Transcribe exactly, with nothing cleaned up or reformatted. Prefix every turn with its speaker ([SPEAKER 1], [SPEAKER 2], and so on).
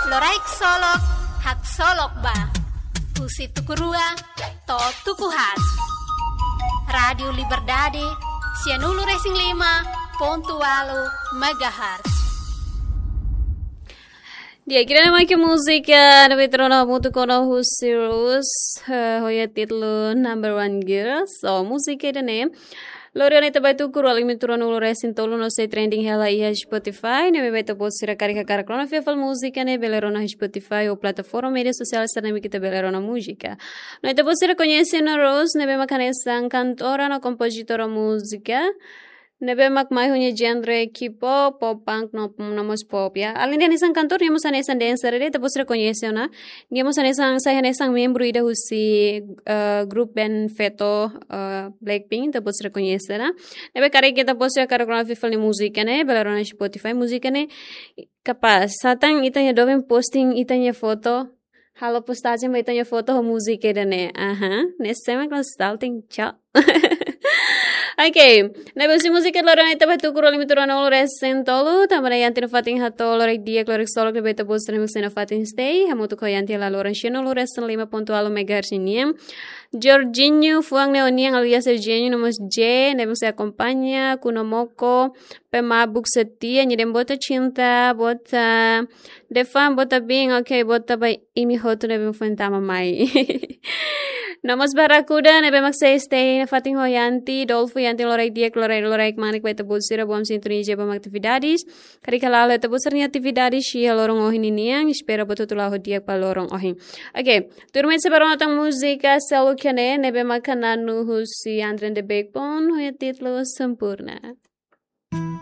[SPEAKER 1] Loraik solok, hak solok ba. Pusi tukurua, to tukuhat. Radio Liberdade, sianulu racing lima, pontualo, megahertz.
[SPEAKER 2] Dia kira nama ke musika na veterano mutu kono husirus hoya titlu number one girl. So musika dene Lorian ita baitu kuru aling miturano ulo resin tolu no se trending hela iya Spotify ne baitu posira karika karakrono fefal musika ne belerona Spotify o plataforma media sosial sana mi kita belerona música. No ita posira conhece no Rose ne be makanesan cantora no compositora música. Nebe mak mai hunya genre K-pop, pop punk no nomos pop ya. Alin dia nisang kantor dia musan nisang dancer dia tapos reconhece na. Dia musan nisang saya nisang membro ida husi uh, group band Feto uh, Blackpink tapos reconhece na. Nebe kare kita tapos ya kare kona festival ni musika ne belarona Spotify musika ne kapaz. Satang itanya doven posting itanya foto. Halo postagem ba itanya foto ho musika ne. Aha, nesse mak nostalgia. Ciao. Okay, nabusi musika lorang ita batu kuro limiturana olo resen tolu, tamana yanti no fating hato lorek dia lorek solok de beta bus remix na fating stay, hamutu ko yanti la loran shino lo resen lima ponto alo megahertz niam. Jorginho fuang ne oniang alias Jorginho nomos J, nebus se acompaña kuno moko, pemabuk setia nyidem bota cinta, bota defam bota bing, okay, bota by imi hotu nebem fuentama mai. Nomos Barakuda nebe maksay stay na fating hoyanti dolfo yanti lorek dia lorek lorek manik beta busira buam sintonia jeba aktividades karika lalo eta busarnya atividades shia lorong ohin iniang espera botutulah dia pa lorong ohin. Okay, turmet sebarang atang musika salukane nebe makananu husi Andren de Backbone hoya titlo sempurna.